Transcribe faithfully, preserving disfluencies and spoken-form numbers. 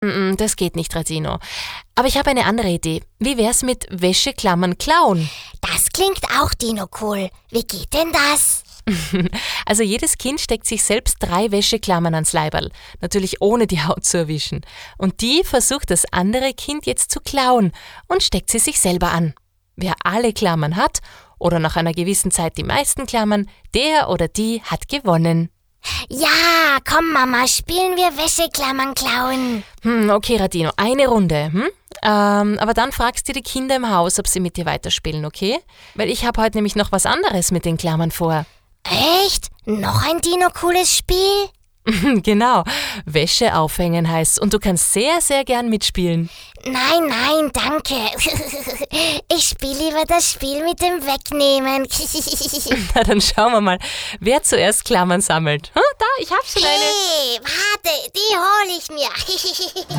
Mm-mm, das geht nicht, Radino. Aber ich habe eine andere Idee. Wie wär's mit Wäscheklammern klauen? Das klingt auch Dino cool. Wie geht denn das? Also jedes Kind steckt sich selbst drei Wäscheklammern ans Leiberl, natürlich ohne die Haut zu erwischen. Und die versucht das andere Kind jetzt zu klauen und steckt sie sich selber an. Wer alle Klammern hat oder nach einer gewissen Zeit die meisten Klammern, der oder die hat gewonnen. Ja, komm Mama, spielen wir Wäscheklammern klauen. Hm, okay, Radino, eine Runde. Hm? Ähm, aber dann fragst du die Kinder im Haus, ob sie mit dir weiterspielen, okay? Weil ich habe heute nämlich noch was anderes mit den Klammern vor. Echt? Noch ein Dino-cooles Spiel? Genau, Wäsche aufhängen heißt's und du kannst sehr, sehr gern mitspielen. Nein, nein, danke. Ich spiele lieber das Spiel mit dem Wegnehmen. Na, dann schauen wir mal, wer zuerst Klammern sammelt. Hm, da, ich hab schon eine. Hey, warte, die hole ich mir.